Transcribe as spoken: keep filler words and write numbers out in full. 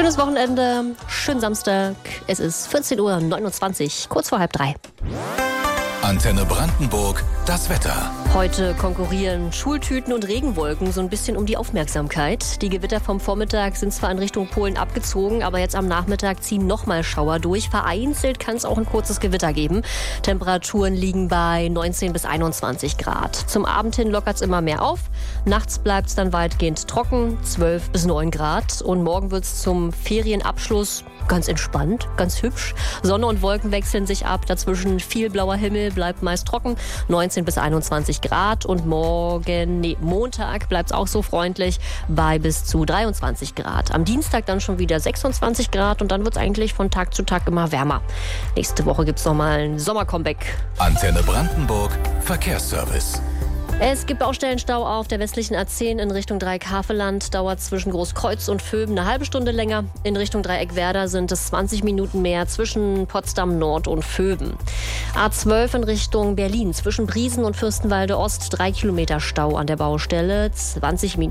Schönes Wochenende, schönen Samstag. Es ist vierzehn Uhr neunundzwanzig, kurz vor halb drei. Antenne Brandenburg, das Wetter. Heute konkurrieren Schultüten und Regenwolken so ein bisschen um die Aufmerksamkeit. Die Gewitter vom Vormittag sind zwar in Richtung Polen abgezogen, aber jetzt am Nachmittag ziehen nochmal Schauer durch. Vereinzelt kann es auch ein kurzes Gewitter geben. Temperaturen liegen bei neunzehn bis einundzwanzig Grad. Zum Abend hin lockert es immer mehr auf. Nachts bleibt es dann weitgehend trocken, zwölf bis neun Grad. Und morgen wird es zum Ferienabschluss ganz entspannt, ganz hübsch. Sonne und Wolken wechseln sich ab. Dazwischen viel blauer Himmel, bleibt meist trocken, neunzehn bis einundzwanzig Grad. Und morgen, nee, Montag bleibt es auch so freundlich bei bis zu dreiundzwanzig Grad. Am Dienstag dann schon wieder sechsundzwanzig Grad und dann wird es eigentlich von Tag zu Tag immer wärmer. Nächste Woche gibt es nochmal ein Sommercomeback. Antenne Brandenburg, Verkehrsservice. Es gibt Baustellenstau auf der westlichen A zehn in Richtung Dreieck-Havelland. Dauert zwischen Großkreuz und Vöben eine halbe Stunde länger. In Richtung Dreieck-Werder sind es zwanzig Minuten mehr zwischen Potsdam Nord und Vöben. A zwölf in Richtung Berlin zwischen Briesen und Fürstenwalde Ost. Drei Kilometer Stau an der Baustelle. zwanzig Minuten.